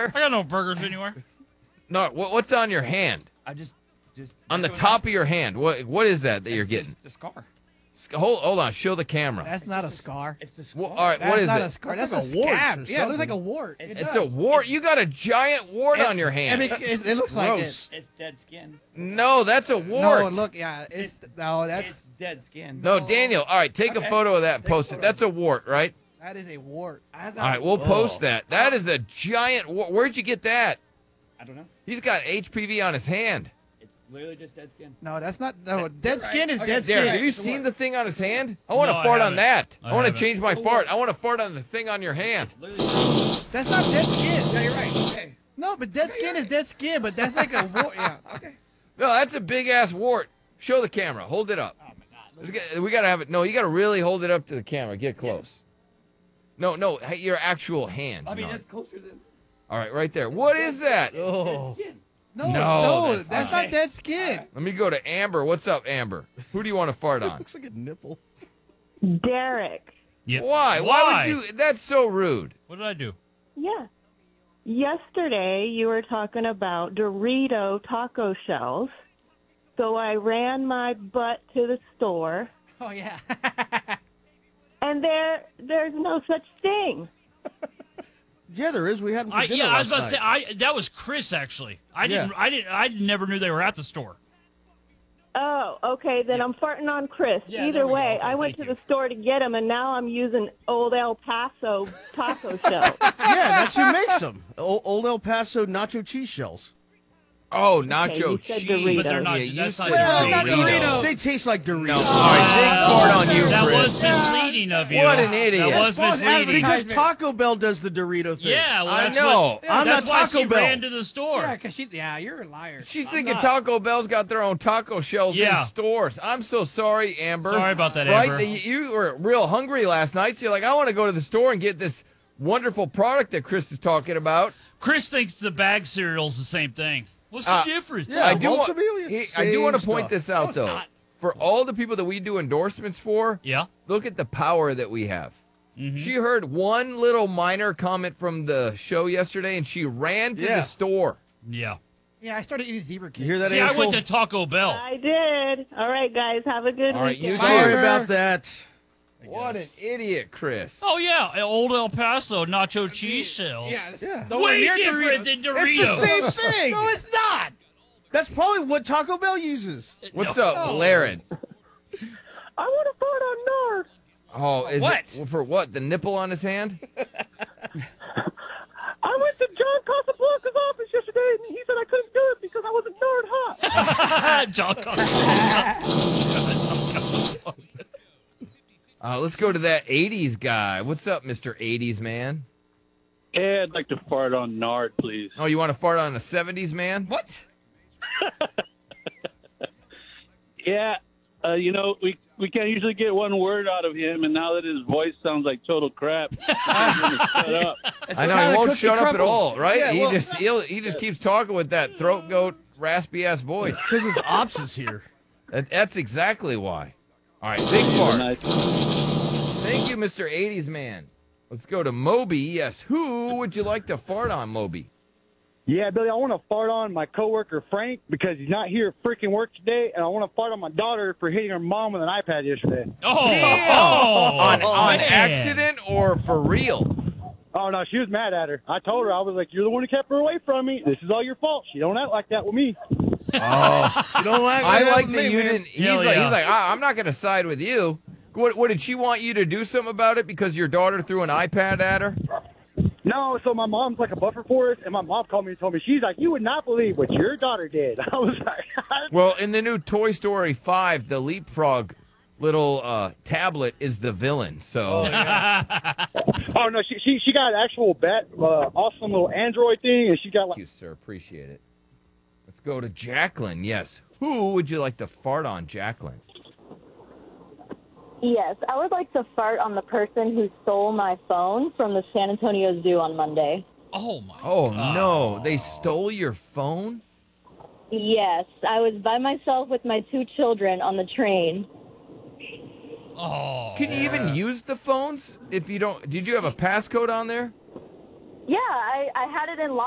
there? I got no burgers anywhere. No. What's on your hand? I just On the top of your hand. What is that you're getting? The scar. Hold on. Show the camera. That's not a scar. It's the scar. All right. That's what is not it? a scar. That's That's like a a wart scab. or Yeah, it looks like a something. wart. It's a wart. You got a giant wart on your I hand. mean, it looks like it. Gross. It's dead skin. No, that's a wart. No, look, yeah, It's that's dead skin. No, Daniel. All right, take a photo of that and post it. That's a wart, right? that is a wart. All right, we'll post that. That is a giant wart. Where'd you get that? I don't know. He's got HPV on his hand. It's literally just dead skin. No, that's not. No, dead right. skin is Okay, dead Derek, skin. have you It's a seen wart. the thing on his hand? I want to No, I fart on haven't. that. I I want to haven't. change my fart. I want to fart on the thing on your hand. Literally just, That's not dead skin. yeah, you're right. Okay. No, but dead skin is dead skin. But that's like a wart. Yeah. Okay. No, that's a big ass wart. Show the camera. Hold it up. Oh my God. We got to have it. No, you got to really hold it up to the camera. Get close. No, hey, your actual hand. I mean, Nard. that's closer than All right, right there. What is that? Oh. dead skin. No, No, that's that's not not. dead skin. Let me go to Amber. What's up, Amber? Who do you want to fart on? Looks like a nipple. Derek. Yeah. Why? Why would you? That's so rude. What did I do? Yeah. Yesterday, you were talking about Dorito taco shells. So I ran my butt to the store, Oh yeah. and there's no such thing. Yeah, there is. We had them for dinner I was last about to night. say that was Chris actually. I Yeah. never knew they were at the store. Oh, okay. Then I'm farting on Chris. Yeah, Either there we go. way, Okay, I went to thank the store to get them, and now I'm using Old El Paso taco shells. Yeah, that's who makes them. Old El Paso nacho cheese shells. Oh, you nacho said cheese. Doritos. But they're not- Yeah, you that's said not Well, not Dorito. Doritos. They taste like Doritos. No, all right, big fart on you, That Chris. was misleading of you. What an idiot. That was False misleading. Because Taco Bell does the Dorito thing. Yeah, well, I that's know. What, I'm that's not why Taco she Bell. ran to the store. Yeah, cause you're a liar. She's I'm thinking not. Taco Bell's got their own taco shells Yeah. in stores. I'm so sorry, Amber. Sorry about that, right? Amber. You were real hungry last night, so you're like, I want to go to the store and get this wonderful product that Chris is talking about. Chris thinks the bag cereal's the same thing. What's the difference? Yeah, I do Ultimate, it's the I do same want to point stuff. this out, though. not. For all the people that we do endorsements for, Yeah. look at the power that we have. Mm-hmm. She heard one little minor comment from the show yesterday, and she ran to Yeah. the store. Yeah. Yeah, I started eating zebra You cakes. hear that, See, I asshole? went to Taco Bell. I did. All right, guys. Have a good All right, weekend. you Sorry Amber. about that. What an idiot, Chris. Oh yeah, Old El Paso nacho cheese shells. Yeah. Yeah. Way near different Doritos. than It's Doritos. the same thing. No, it's not. That's probably what Taco Bell uses. What's up, Laren? I want to fart on Nard. Oh, is What? it for what? The nipple on his hand? I went to John Casablanca's office yesterday, and he said I couldn't do it because I wasn't nerd hot. John Let's go to that 80s guy. What's up, Mr. 80s man? Yeah, I'd like to fart on Nard, please. Oh, you want to fart on a 70s man? What? Yeah, we can't usually get one word out of him, and now that his voice sounds like total crap, I'm gonna shut up. I know, he won't shut up at all, right? Yeah, well- he just keeps talking with that throat goat, raspy ass voice. Because it's opposites here. That's exactly why. All right, big fart. Nice. Thank you, Mr. 80s man. Let's go to Moby. Yes, who would you like to fart on, Moby? Yeah, Billy, I want to fart on my coworker Frank because he's not here at freaking work today, and I want to fart on my daughter for hitting her mom with an iPad yesterday. On man. accident or for real? Oh, no, she was mad at her. I told her, I was like, you're the one who kept her away from me. This is all your fault. She don't act like that with me. Oh, You don't like I that like with that me, you man. didn't. Hell yeah. He's like, I'm not going to side with you. What did she want you to do something about it because your daughter threw an iPad at her? No, so my mom's like a buffer for us, and my mom called me and told me, she's like, you would not believe what your daughter did. I was like, Well, in the new Toy Story 5, the Leapfrog little tablet is the villain. So oh, no, she got an actual awesome little Android thing, and she got thank like, you, sir. Appreciate it. Let's go to Jacqueline. Yes. Who would you like to fart on, Jacqueline? Yes, I would like to fart on the person who stole my phone from the San Antonio Zoo on Monday. Oh my. Oh, no. They stole your phone? Yes, I was by myself with my 2 children on the train. Oh. Can you even use the phones if you don't? Did you have a passcode on there? Yeah, I had it in